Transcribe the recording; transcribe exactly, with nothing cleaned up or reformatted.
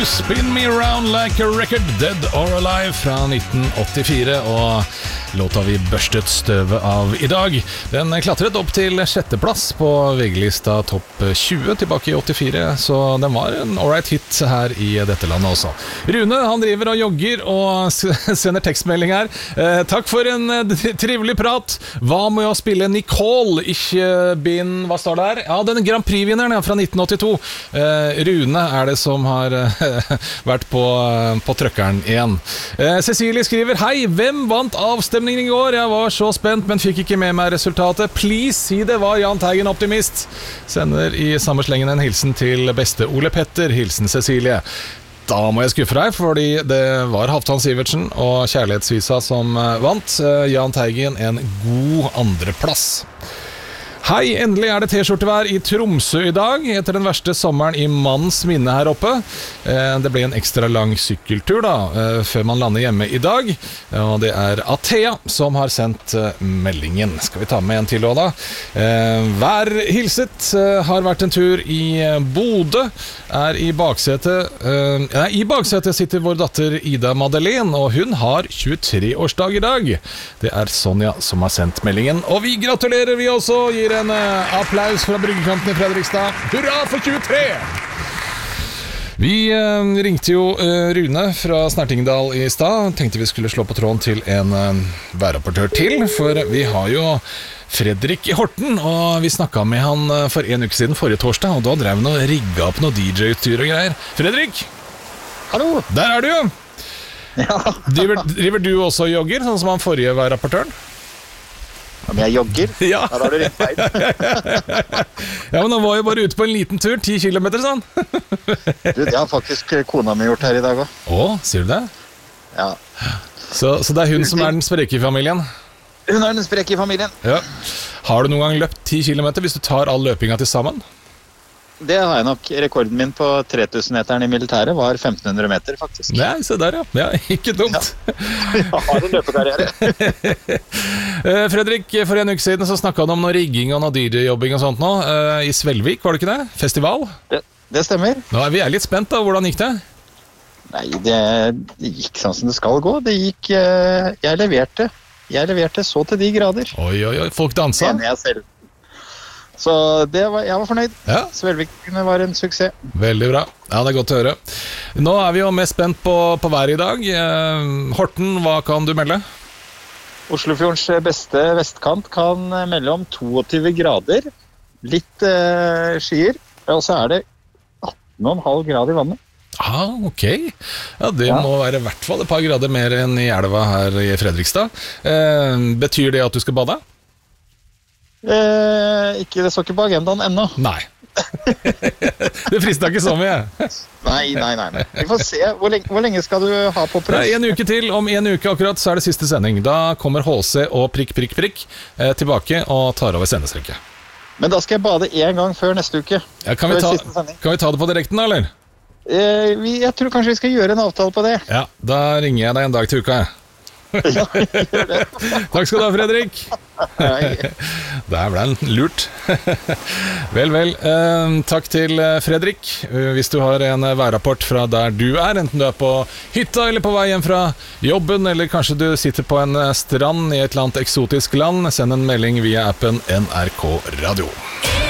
Spin Me Around Like a Record, Dead or Alive fra nitten åttifire, og låta vi børstet støvet av i dag, den klatret opp til sjetteplass på V G-lista topp tjue tilbake i åttifire, så den var en alright hit her i dette landet også. Rune, han driver og jogger og sender tekstmelding her. Eh, takk for en trivelig prat. Hva med å spille Nicole, ikke bin, hva står det her? Ja, den Grand Prix-vinneren fra nitten åttito. Eh, Rune er det som har eh, vært på, på trøkkeren igjen. Eh, Cecilie skriver: Hei, hvem vant avstemningen i går? Jeg var så spent, men fikk ikke med meg resultatet. Please, si det var Jahn Teigen optimist. Sender i samme slengen en hilsen til beste Ole Petter. Hilsen Cecilie. Da må jeg skuffe deg, fordi det var Halvdan Sivertsen og Kjærlighetsvisa som vant. Jahn Teigen en god andreplass. Hei, endelig er det T-skjortevær i Tromsø i dag, etter den verste sommeren i manns minne her oppe. Det ble en ekstra lang sykkeltur da, før man lander hjemme i dag, og det er Athea som har sendt meldingen. Skal vi ta med en til også da? Vær hilset, har vært en tur i Bodø, er i baksetet, ja, i baksetet sitter vår datter Ida Madeleine, og hun har tjuetre-årsdag i dag. Det er Sonja som har sendt meldingen, og vi gratulerer vi også, gir en uh, applaus fra bryggekanten i Fredrikstad. Hurra for tjuetre! Vi uh, ringte jo uh, Rune fra Snertingdal i stad. Tenkte vi skulle slå på tråden til en uh, værrapportør til, for vi har jo Fredrik i Horten, og vi snakket med han uh, for en uke siden, forrige torsdag, og da drev han og rigget opp noe D J-utstyr og greier. Fredrik! Hallo! Der er du jo! Ja. driver, driver du også og jogger, sånn som han forrige værrapportøren? Om jeg jogger? Ja. Da har du rett feil. Ja, men han var jo bare ute på en liten tur, ti kilometer sånn. Du, det har faktisk kona mi gjort her i dag også. Å, sier du det? Ja. Så, så det er hun som er den spreke i familien? Hun er den spreke i familien. Ja. Har du noen gang løpt ti kilometer hvis du tar all løpinga til sammen? Det har jeg nok. Rekorden min på tre tusen meteren i militæret var femten hundre meter, faktisk. Nei, se der ja. Ja, ikke dumt. Ja. Jeg har en løpekarriere. Fredrik, for en uke siden så snakket han om noe rigging og noe D J-jobbing og sånt nå. I Svelvik, var det ikke det? Festival? Det, det stemmer. Nå er vi er litt spent da. Hvordan gikk det? Nei, det, det gikk sånn som det skal gå. Det gikk... Jeg leverte. Jeg leverte så til de grader. Oi, oi, oi. Folk dansa? Enig jeg selv. Så det var, jeg var fornøyd. Ja. Svelvikene var en suksess. Veldig bra. Ja, det er godt å høre. Nå er vi jo mest spent på, på været i dag. Eh, Horten, hva kan du melde? Oslofjordens beste vestkant kan melde om tjueto grader. Litt eh, skyer. Og så er det atten komma fem grader i vannet. Ah, ok. Ja, det ja. må være i hvert fall et par grader mer enn i elva her i Fredrikstad. Eh, betyr det at du skal bade? Eh, ikke, det står ikke på agendaen ennå. Nei. Det frister ikke så mye. Nei, nei, nei, nei. Vi får se. Hvor lenge, hvor lenge skal du ha på press? En uke til. Om en uke akkurat så er det siste sending. Da kommer H C og prikk, prikk, prikk eh, tilbake og tar over sendestrekket. Men da skal jeg bade en gang før neste uke. Ja, kan, vi ta, kan vi ta det på direkten da, eller? Eh, vi, jeg tror kanskje vi skal gjøre en avtale på det. Ja, da ringer jeg deg en dag til uka, jeg. Ja, gjør det. Takk skal du ha, Fredrik. Der ble den lurt. Vel, vel. Eh, takk til Fredrik. Hvis du har en værrapport fra der du er, enten du er på hytta eller på vei hjem fra jobben, eller kanskje du sitter på en strand i et eller annet eksotisk land, send en melding via appen N R K Radio.